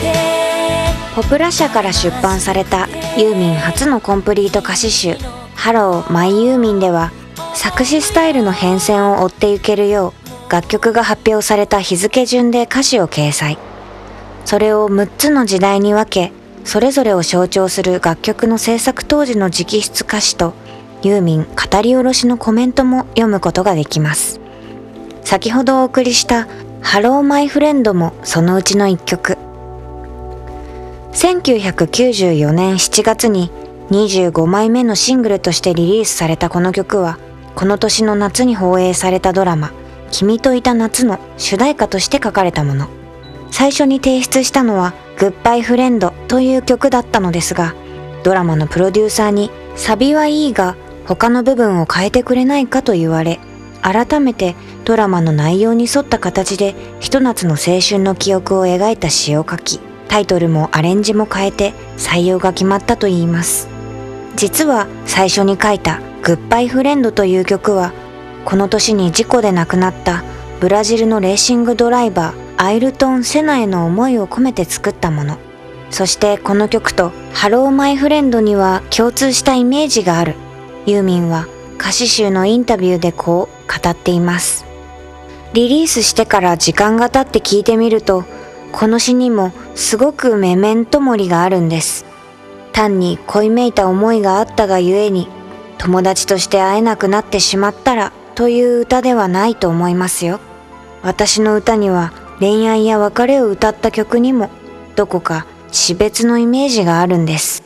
ポプラ社から出版されたユーミン初のコンプリート歌詞集ハローマイユーミンでは、作詞スタイルの変遷を追っていけるよう楽曲が発表された日付順で歌詞を掲載。それを6つの時代に分け、それぞれを象徴する楽曲の制作当時の直筆歌詞とユーミン語り下ろしのコメントも読むことができます。先ほどお送りしたハローマイフレンドもそのうちの一曲。1994年7月に25枚目のシングルとしてリリースされたこの曲は、この年の夏に放映されたドラマ君といた夏の主題歌として書かれたもの。最初に提出したのはグッバイフレンドという曲だったのですが、ドラマのプロデューサーにサビはいいが他の部分を変えてくれないかと言われ、改めてドラマの内容に沿った形でひと夏の青春の記憶を描いた詩を書き、タイトルもアレンジも変えて採用が決まったといいます。実は最初に書いたグッバイフレンドという曲は、この年に事故で亡くなったブラジルのレーシングドライバーアイルトン・セナへの思いを込めて作ったもの。そしてこの曲とハローマイフレンドには共通したイメージがある。ユーミンは歌詞集のインタビューでこう語っています。リリースしてから時間が経って聞いてみると、この詩にもすごくメメントモリがあるんです。単に恋めいた思いがあったがゆえに、友達として会えなくなってしまったらという歌ではないと思いますよ。私の歌には恋愛や別れを歌った曲にもどこか死別のイメージがあるんです。